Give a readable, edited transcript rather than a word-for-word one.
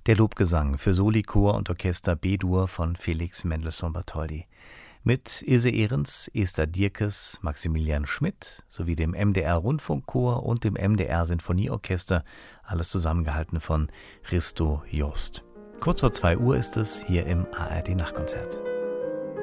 Der Lobgesang für Soli, Chor und Orchester B-Dur von Felix Mendelssohn-Bartholdy. Mit Ilse Ehrens, Esther Dierkes, Maximilian Schmidt sowie dem MDR-Rundfunkchor und dem MDR-Sinfonieorchester, alles zusammengehalten von Risto Jost. Kurz vor 2 Uhr ist es hier im ARD-Nachtkonzert.